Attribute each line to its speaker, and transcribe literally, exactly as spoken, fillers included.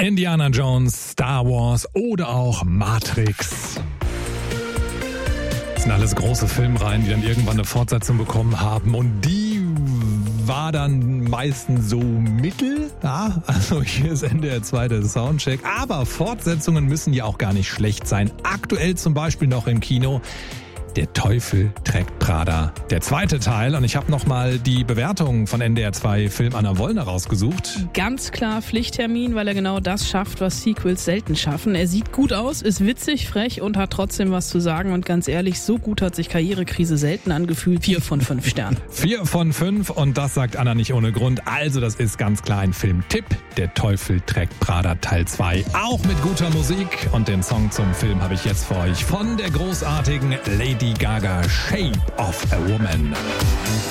Speaker 1: Indiana Jones, Star Wars oder auch Matrix. Das sind alles große Filmreihen, die dann irgendwann eine Fortsetzung bekommen haben. Und die war dann meistens so mittel. Ja, also hier ist N D R zwei der Soundcheck. Aber Fortsetzungen müssen ja auch gar nicht schlecht sein. Aktuell zum Beispiel noch im Kino Der Teufel trägt Prada, der zweite Teil. Und ich habe nochmal die Bewertung von N D R zwei Film Anna Wollner rausgesucht.
Speaker 2: Ganz klar Pflichttermin, weil er genau das schafft, was Sequels selten schaffen. Er sieht gut aus, ist witzig, frech und hat trotzdem was zu sagen. Und ganz ehrlich, so gut hat sich Karrierekrise selten angefühlt. Vier von fünf Sternen.
Speaker 1: Vier von fünf und das sagt Anna nicht ohne Grund. Also das ist ganz klar ein Filmtipp. Der Teufel trägt Prada Teil zwei. Auch mit guter Musik. Und den Song zum Film habe ich jetzt für euch von der großartigen Lady Gaga, Shape of a Woman.